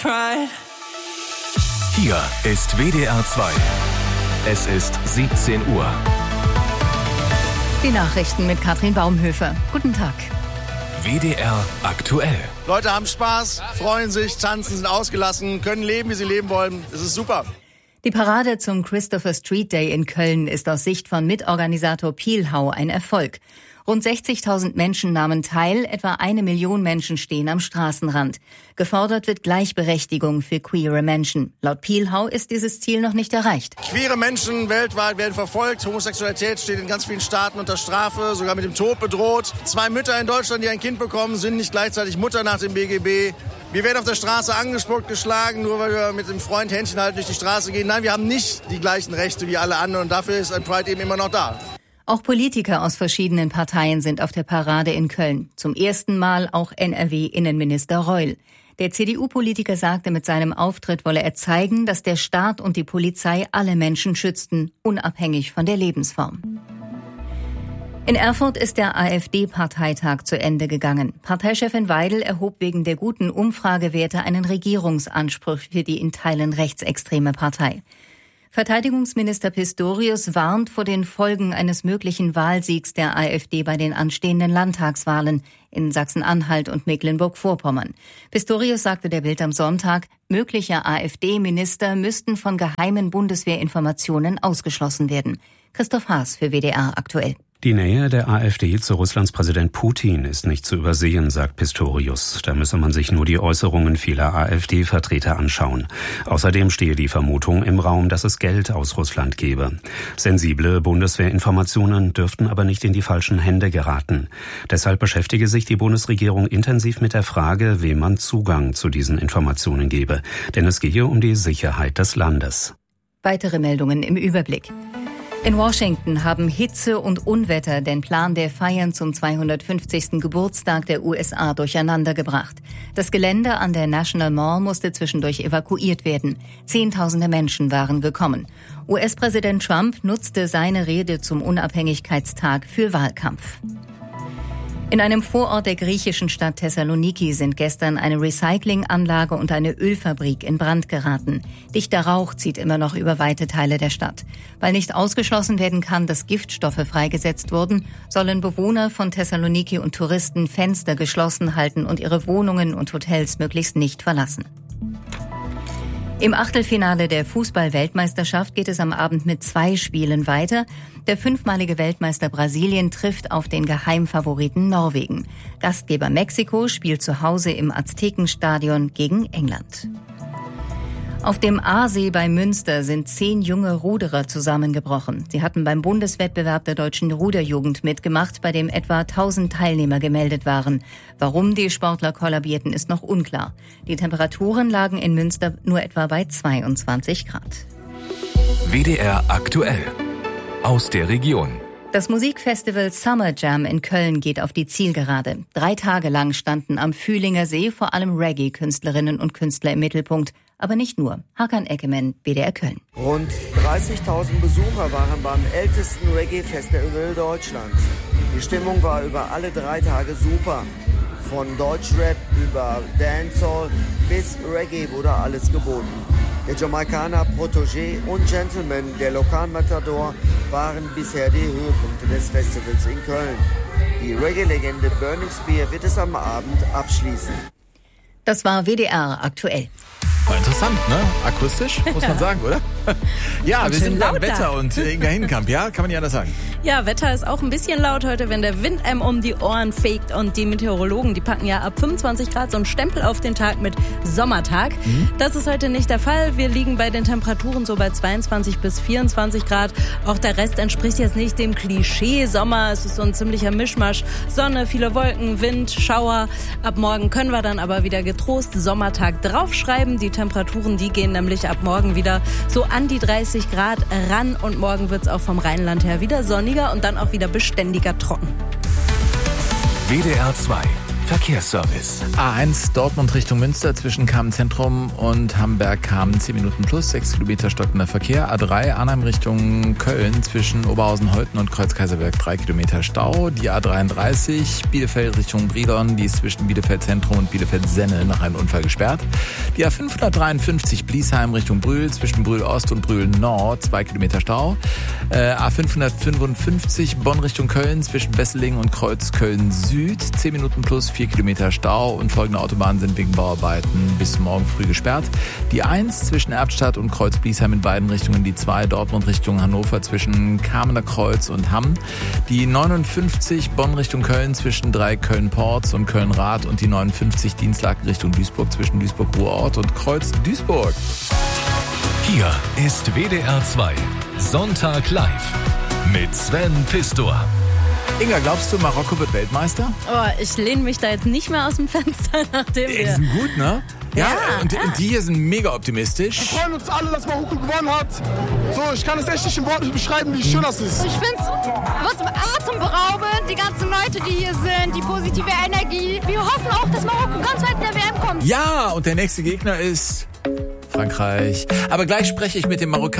Hier ist WDR 2. Es ist 17 Uhr. Die Nachrichten mit Katrin Baumhöfer. Guten Tag. WDR aktuell. Leute haben Spaß, freuen sich, tanzen, sind ausgelassen, können leben, wie sie leben wollen. Es ist super. Die Parade zum Christopher Street Day in Köln ist aus Sicht von Mitorganisator Pielhau ein Erfolg. Rund 60.000 Menschen nahmen teil, etwa 1 Million Menschen stehen am Straßenrand. Gefordert wird Gleichberechtigung für queere Menschen. Laut Pielhau ist dieses Ziel noch nicht erreicht. Queere Menschen weltweit werden verfolgt. Homosexualität steht in ganz vielen Staaten unter Strafe, sogar mit dem Tod bedroht. 2 Mütter in Deutschland, die ein Kind bekommen, sind nicht gleichzeitig Mutter nach dem BGB. Wir werden auf der Straße angespuckt, geschlagen, nur weil wir mit dem Freund Händchen halten durch die Straße gehen. Nein, wir haben nicht die gleichen Rechte wie alle anderen und dafür ist ein Pride eben immer noch da. Auch Politiker aus verschiedenen Parteien sind auf der Parade in Köln. Zum ersten Mal auch NRW-Innenminister Reul. Der CDU-Politiker sagte, mit seinem Auftritt wolle er zeigen, dass der Staat und die Polizei alle Menschen schützten, unabhängig von der Lebensform. In Erfurt ist der AfD-Parteitag zu Ende gegangen. Parteichefin Weidel erhob wegen der guten Umfragewerte einen Regierungsanspruch für die in Teilen rechtsextreme Partei. Verteidigungsminister Pistorius warnt vor den Folgen eines möglichen Wahlsiegs der AfD bei den anstehenden Landtagswahlen in Sachsen-Anhalt und Mecklenburg-Vorpommern. Pistorius sagte der Bild am Sonntag, mögliche AfD-Minister müssten von geheimen Bundeswehrinformationen ausgeschlossen werden. Christoph Haas für WDR aktuell. Die Nähe der AfD zu Russlands Präsident Putin ist nicht zu übersehen, sagt Pistorius. Da müsse man sich nur die Äußerungen vieler AfD-Vertreter anschauen. Außerdem stehe die Vermutung im Raum, dass es Geld aus Russland gebe. Sensible Bundeswehrinformationen dürften aber nicht in die falschen Hände geraten. Deshalb beschäftige sich die Bundesregierung intensiv mit der Frage, wem man Zugang zu diesen Informationen gebe. Denn es gehe um die Sicherheit des Landes. Weitere Meldungen im Überblick. In Washington haben Hitze und Unwetter den Plan der Feiern zum 250. Geburtstag der USA durcheinandergebracht. Das Gelände an der National Mall musste zwischendurch evakuiert werden. Zehntausende Menschen waren gekommen. US-Präsident Trump nutzte seine Rede zum Unabhängigkeitstag für Wahlkampf. In einem Vorort der griechischen Stadt Thessaloniki sind gestern eine Recyclinganlage und eine Ölfabrik in Brand geraten. Dichter Rauch zieht immer noch über weite Teile der Stadt. Weil nicht ausgeschlossen werden kann, dass Giftstoffe freigesetzt wurden, sollen Bewohner von Thessaloniki und Touristen Fenster geschlossen halten und ihre Wohnungen und Hotels möglichst nicht verlassen. Im Achtelfinale der Fußball-Weltmeisterschaft geht es am Abend mit 2 Spielen weiter. Der 5-malige Weltmeister Brasilien trifft auf den Geheimfavoriten Norwegen. Gastgeber Mexiko spielt zu Hause im Aztekenstadion gegen England. Auf dem Aasee bei Münster sind 10 junge Ruderer zusammengebrochen. Sie hatten beim Bundeswettbewerb der deutschen Ruderjugend mitgemacht, bei dem etwa 1000 Teilnehmer gemeldet waren. Warum die Sportler kollabierten, ist noch unklar. Die Temperaturen lagen in Münster nur etwa bei 22 Grad. WDR aktuell. Aus der Region. Das Musikfestival Summer Jam in Köln geht auf die Zielgerade. 3 Tage lang standen am Fühlinger See vor allem Reggae-Künstlerinnen und Künstler im Mittelpunkt. Aber nicht nur. Hakan Eckemann, WDR Köln. Rund 30.000 Besucher waren beim ältesten Reggae-Festival Deutschlands. Die Stimmung war über alle 3 Tage super. Von Deutschrap über Dancehall bis Reggae wurde alles geboten. Der Jamaikaner Protégé und Gentleman, der Lokalmatador, waren bisher die Höhepunkte des Festivals in Köln. Die Reggae-Legende Burning Spear wird es am Abend abschließen. Das war WDR aktuell. War interessant, ne? Akustisch, muss man sagen, oder? Ja, wir sind beim Wetter und Inga Hinkamp, ja, kann man ja das sagen. Ja, Wetter ist auch ein bisschen laut heute, wenn der Wind einem um die Ohren fegt und die Meteorologen, die packen ja ab 25 Grad so einen Stempel auf den Tag mit Sommertag. Das ist heute nicht der Fall. Wir liegen bei den Temperaturen so bei 22 bis 24 Grad. Auch der Rest entspricht jetzt nicht dem Klischee Sommer. Es ist so ein ziemlicher Mischmasch. Sonne, viele Wolken, Wind, Schauer. Ab morgen können wir dann aber wieder getrost Sommertag draufschreiben. Die Temperaturen, die gehen nämlich ab morgen wieder so an die 30 Grad ran und morgen wird es auch vom Rheinland her wieder sonniger und dann auch wieder beständiger trocken. WDR 2 Verkehrsservice. A1 Dortmund Richtung Münster zwischen Kamen-Zentrum und Hamburg-Kamen 10 Minuten plus, 6 Kilometer stockender Verkehr. A3 Arnhem Richtung Köln zwischen Oberhausen-Holten und Kreuz-Kaiserberg 3 Kilometer Stau. Die A33 Bielefeld Richtung Brilon, die ist zwischen Bielefeld Zentrum und Bielefeld-Senne nach einem Unfall gesperrt. Die A553 Bliesheim Richtung Brühl zwischen Brühl Ost und Brühl Nord 2 Kilometer Stau. A555 Bonn Richtung Köln zwischen Wesseling und Kreuz Köln Süd 10 Minuten plus 4 Kilometer Stau und folgende Autobahnen sind wegen Bauarbeiten bis morgen früh gesperrt. Die 1 zwischen Erbstadt und Kreuz Bliesheim in beiden Richtungen, die 2 Dortmund Richtung Hannover zwischen Kamener Kreuz und Hamm, die 59 Bonn Richtung Köln zwischen 3 Köln-Ports und Köln-Rath und die 59 Dienstlaken Richtung Duisburg zwischen Duisburg-Ruhrort und Kreuz Duisburg. Hier ist WDR 2 Sonntag live mit Sven Pistor. Inga, glaubst du, Marokko wird Weltmeister? Oh, ich lehne mich da jetzt nicht mehr aus dem Fenster, nachdem Die sind gut, ne? Ja, und die hier sind mega optimistisch. Wir freuen uns alle, dass Marokko gewonnen hat. So, ich kann es echt nicht in Worten beschreiben, wie schön das ist. Ich finde es atemberaubend, die ganzen Leute, die hier sind, die positive Energie. Wir hoffen auch, dass Marokko ganz weit in der WM kommt. Ja, und der nächste Gegner ist Frankreich. Aber gleich spreche ich mit dem Marokkaner.